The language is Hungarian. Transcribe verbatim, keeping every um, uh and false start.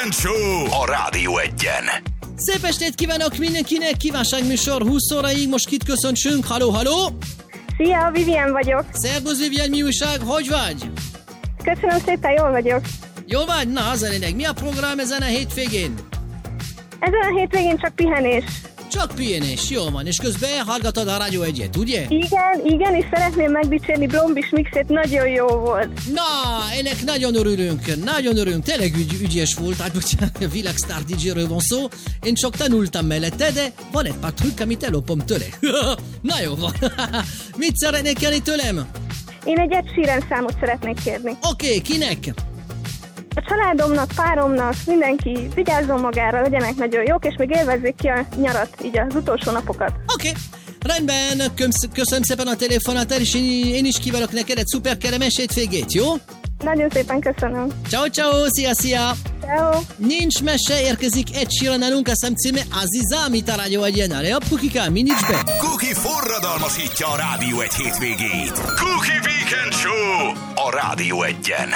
Weekend Show a Rádió Egyen. Szép estét kívánok mindenkinek, kívánságműsor húsz óraig, most kit köszöntsünk, haló, haló! Szia, Vivian vagyok. Szervusz Vivian, mi újság, hogy vagy? Köszönöm szépen, jól vagyok. Jól vagy? Na, az a lényeg. Mi a program ezen a hétvégén? Ezen a hétvégén csak pihenés. Csak pihenés, jó van, és közben hallgatod a Rádió Egyet, ugye? Igen, igen, és szeretném megdicsérni Brombis mixét, nagyon jó volt. Na, ennek nagyon örülünk, nagyon örülünk, tényleg ügy, ügyes volt, hát bocsánat, világsztár dé dzséről van szó, én csak tanultam mellette, de van egy pár trükk, amit ellopom tőle. Na jó van, mit szeretnék kérni tőlem? Én egy Ed Sheeran számot szeretnék kérni. Oké, okay, kinek? A családomnak, páromnak, mindenki vigyázzon magára, legyenek nagyon jók, és még élvezzék ki a nyarat, így az utolsó napokat. Oké, okay. Rendben, köszönöm szépen a telefonát, és én is kívánok neked egy szuper kellemes hétvégét, jó? Nagyon szépen köszönöm. Ciao, ciao, szia, szia! Ciao! Nincs mese, érkezik Ed Sheeran nálunk, a szem címe Aziza, amit a Rádió Egyen. Ale, a pukikám, mi nincs be? Cookie forradalmasítja a Rádió Egy hétvégét. Cookie Weekend Show a Rádió Egyen.